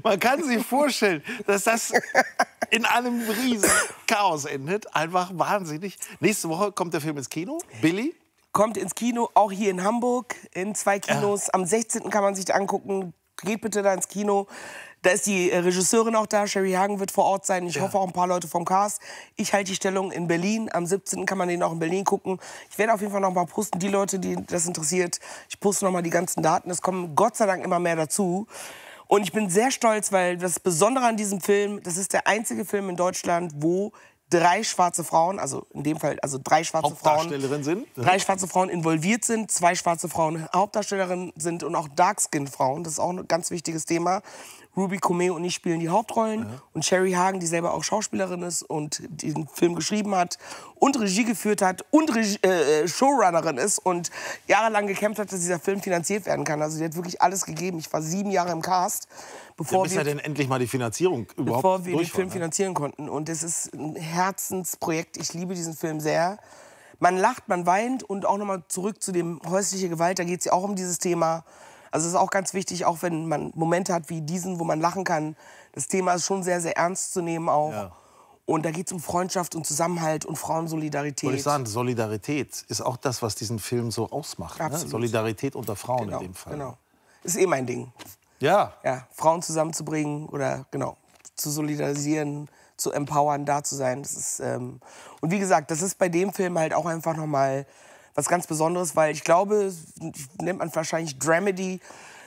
Man kann sich vorstellen, dass das in einem riesen Chaos endet. Einfach wahnsinnig. Nächste Woche kommt der Film ins Kino. Billy? Kommt ins Kino, auch hier in Hamburg, in 2 Kinos. Ja. Am 16. kann man sich angucken. Geht bitte da ins Kino. Da ist die Regisseurin auch da. Sherry Hagen wird vor Ort sein. Ich hoffe auch ein paar Leute vom Cast. Ich halte die Stellung in Berlin. Am 17. kann man den auch in Berlin gucken. Ich werde auf jeden Fall noch mal posten, die Leute, die das interessiert. Ich poste noch mal die ganzen Daten. Es kommen Gott sei Dank immer mehr dazu. Und ich bin sehr stolz, weil das Besondere an diesem Film, das ist der einzige Film in Deutschland, wo 3 schwarze Frauen, also in dem Fall 3 schwarze Frauen, sind. 3 schwarze Frauen involviert sind, 2 schwarze Frauen Hauptdarstellerinnen sind und auch Dark-Skin-Frauen. Das ist auch ein ganz wichtiges Thema. Ruby Comeo und ich spielen die Hauptrollen. Ja. Und Sherry Hagen, die selber auch Schauspielerin ist und den Film geschrieben hat und Regie geführt hat und Showrunnerin ist und jahrelang gekämpft hat, dass dieser Film finanziert werden kann. Also die hat wirklich alles gegeben. Ich war 7 Jahre im Cast, bevor wir denn endlich mal die Finanzierung überhaupt den Film finanzieren konnten. Und es ist ein Herzensprojekt. Ich liebe diesen Film sehr. Man lacht, man weint und auch noch mal zurück zu dem häusliche Gewalt. Da geht es ja auch um dieses Thema. Also es ist auch ganz wichtig, auch wenn man Momente hat wie diesen, wo man lachen kann. Das Thema ist schon sehr, sehr ernst zu nehmen auch. Ja. Und da geht es um Freundschaft und Zusammenhalt und Frauensolidarität. Wollte ich sagen, Solidarität ist auch das, was diesen Film so ausmacht. Ne? Solidarität unter Frauen in dem Fall. Genau. Ist mein Ding. Ja. Frauen zusammenzubringen oder zu solidarisieren, zu empowern, da zu sein. Das ist, und wie gesagt, das ist bei dem Film halt auch einfach noch mal was ganz Besonderes, weil ich glaube, nennt man wahrscheinlich Dramedy,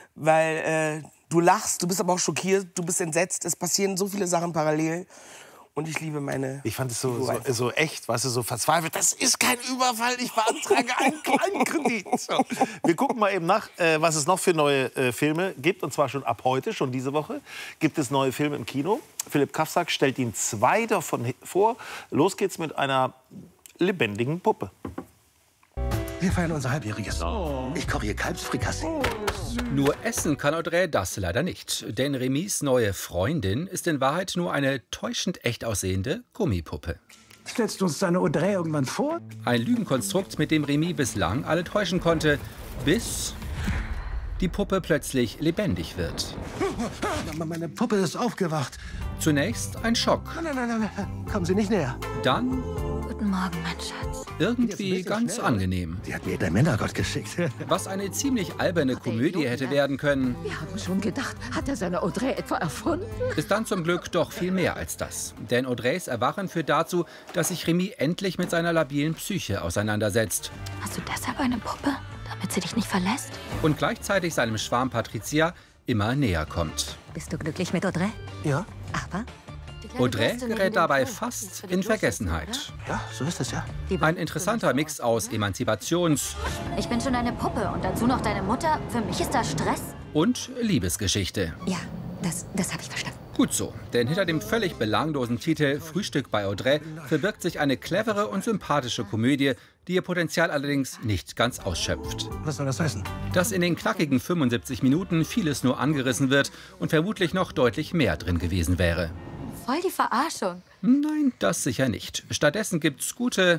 weil du lachst, du bist aber auch schockiert, du bist entsetzt, es passieren so viele Sachen parallel. Und ich liebe meine... Ich fand es so echt, weißt du, so verzweifelt. Das ist kein Überfall, ich beantrage einen kleinen Kredit. So. Wir gucken mal eben nach, was es noch für neue Filme gibt. Und zwar schon ab heute, schon diese Woche, gibt es neue Filme im Kino. Philipp Kafzak stellt Ihnen 2 davon vor. Los geht's mit einer lebendigen Puppe. Wir feiern unser Halbjähriges. Oh. Ich koche hier Kalbsfrikassee. Oh, nur essen kann Audrey das leider nicht. Denn Remis neue Freundin ist in Wahrheit nur eine täuschend echt aussehende Gummipuppe. Stellst du uns deine Audrey irgendwann vor? Ein Lügenkonstrukt, mit dem Remi bislang alle täuschen konnte, bis die Puppe plötzlich lebendig wird. Meine Puppe ist aufgewacht. Zunächst ein Schock. Nein. Kommen Sie nicht näher. Dann... Guten Morgen, mein Schatz. Irgendwie ganz angenehm. Sie hat mir der Männergott geschickt. Was eine ziemlich alberne Komödie hätte werden können. Wir haben schon gedacht, hat er seine Audrey etwa erfunden? Ist dann zum Glück doch viel mehr als das. Denn Audreys Erwachen führt dazu, dass sich Remi endlich mit seiner labilen Psyche auseinandersetzt. Hast du deshalb eine Puppe, damit sie dich nicht verlässt? Und gleichzeitig seinem Schwarm Patricia immer näher kommt. Bist du glücklich mit Audrey? Ja. Aber? Audrey gerät dabei fast in Vergessenheit. Ja, so ist es ja. Ein interessanter Mix aus Emanzipations- Ich bin schon eine Puppe und dazu noch deine Mutter. Für mich ist das Stress. Und Liebesgeschichte. Ja, das habe ich verstanden. Gut so, denn hinter dem völlig belanglosen Titel Frühstück bei Audrey verbirgt sich eine clevere und sympathische Komödie, die ihr Potenzial allerdings nicht ganz ausschöpft. Was soll das heißen? Dass in den knackigen 75 Minuten vieles nur angerissen wird und vermutlich noch deutlich mehr drin gewesen wäre. Voll die Verarschung. Nein, das sicher nicht. Stattdessen gibt's gute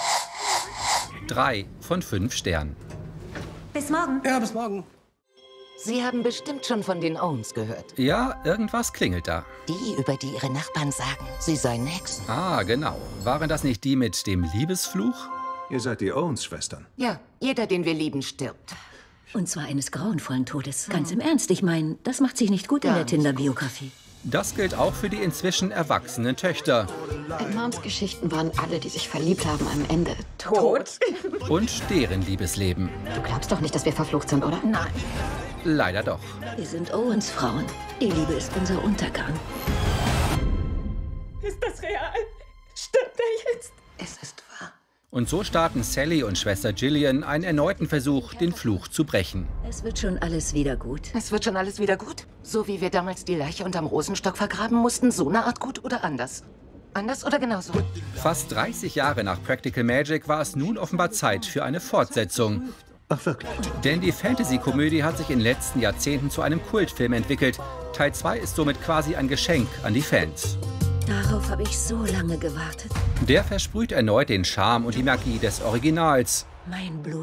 3 von 5 Sternen. Bis morgen. Ja, bis morgen. Sie haben bestimmt schon von den Owens gehört. Ja, irgendwas klingelt da. Die, über die Ihre Nachbarn sagen, sie seien Hexen. Ah, genau. Waren das nicht die mit dem Liebesfluch? Ihr seid die Owens-Schwestern. Ja, jeder, den wir lieben, stirbt. Und zwar eines grauenvollen Todes. Ganz im Ernst, ich meine, das macht sich nicht gut in der Tinder-Biografie. Das gilt auch für die inzwischen erwachsenen Töchter. In Moms Geschichten waren alle, die sich verliebt haben, am Ende tot. Und deren Liebesleben. Du glaubst doch nicht, dass wir verflucht sind, oder? Nein. Leider doch. Wir sind Owens Frauen. Die Liebe ist unser Untergang. Ist das real? Stimmt er jetzt? Es ist wahr. Und so starten Sally und Schwester Gillian einen erneuten Versuch, den Fluch zu brechen. Es wird schon alles wieder gut. Es wird schon alles wieder gut? So wie wir damals die Leiche unterm Rosenstock vergraben mussten, so eine Art gut oder anders? Anders oder genauso? Fast 30 Jahre nach Practical Magic war es nun offenbar Zeit für eine Fortsetzung. Ach, wirklich? Denn die Fantasy-Komödie hat sich in den letzten Jahrzehnten zu einem Kultfilm entwickelt. Teil 2 ist somit quasi ein Geschenk an die Fans. Darauf habe ich so lange gewartet. Der versprüht erneut den Charme und die Magie des Originals. Mein Blut